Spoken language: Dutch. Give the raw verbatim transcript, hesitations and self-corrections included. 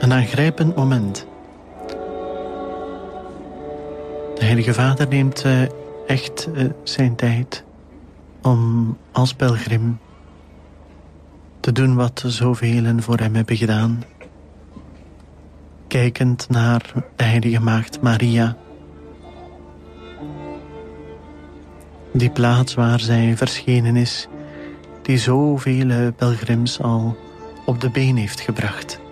Een aangrijpend moment. De Heilige Vader neemt uh, echt uh, zijn tijd om als pelgrim te doen wat zoveel voor hem hebben gedaan. Kijkend naar de Heilige Maagd Maria. Die plaats waar zij verschenen is, die zoveel pelgrims al op de been heeft gebracht.